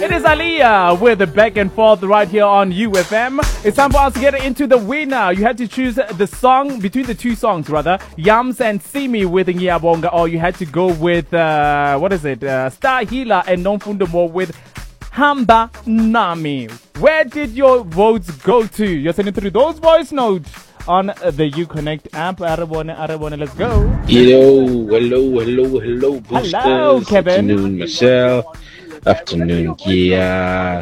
It is Aliyah with the back and forth right here on UFM. It's time for us to get into the winner. You had to choose the song between the two songs, rather. Yams and Simi with Ngiyabonga, or you had to go with, Star Healer and Nomfundo with Hamba Nami. Where did your votes go to? You're sending through those voice notes on the Uconnect app. Arabona, let's go. Hello, boosters. Hello, Kevin. Afternoon, Michelle. Afternoon, Kia.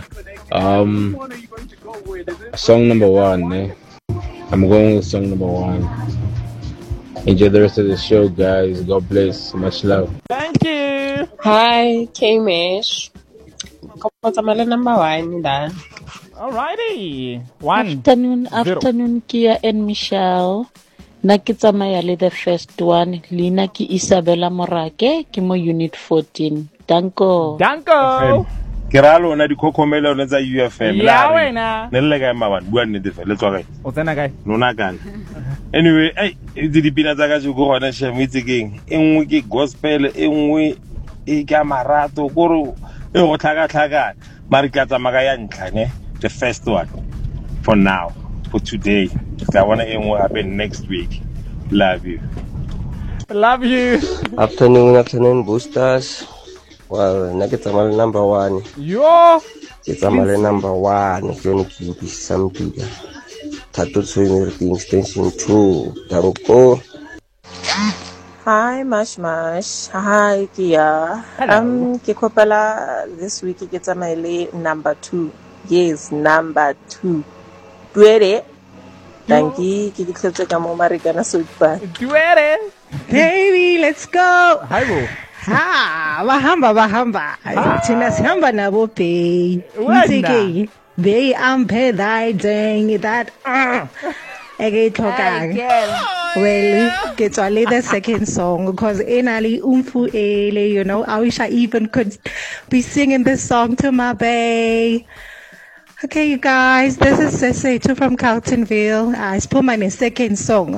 Song number one. I'm going with song number one. Enjoy the rest of the show, guys. God bless. Much love. Thank you. Hi, K-Mesh. Komotsamale number one, da. Alrighty. One. Afternoon, Kia and Michelle. Nakitsamayale the first one. Lina ki Isabella Morake, Kimo Unit 14. Danko. Kiralo na di kokomela na za UFM. Ya wena. Nelle ga mama bua nnete fe. Let's go. O tsena kae? Nona kana. Anyway, di dipina tsa ka go gona shemetse keng. Engwe ke gospel, engwe e ka marato go go tlhaka mari ka tsa maka ya ntlha ne. The first one for now, for today. I want to engwe happen next week. Love you. Love you. Afternoon, boosters. Well, nakitsamale number one. Yo. Kitsamale number one. Kyoni kimpi sampiga. Tato tswimi extension 2. Danko. Hi, Mash. Hi, Kia. Kikopala this week kitsamale number 2. Yes, number 2. Duere. Danki kikitletse ka mo marikana soitba. Duere. Baby, let's go. Hi, bo. Bahamba. Thina sihamba nabo pay. Msike. They ampe thy dang that Ege tlhokang. Well, get only the second song because enali umfu ele, you know, I wish I even could be singing this song to my bae. Okay, you guys, this is Sesetu from Carltonville. I put my second song.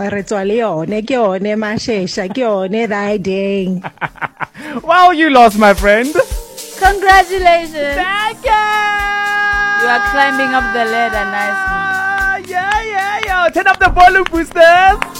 Well, you lost, my friend. Congratulations. Thank you. You are climbing up the ladder nicely. Yeah. Turn up the volume, boosters.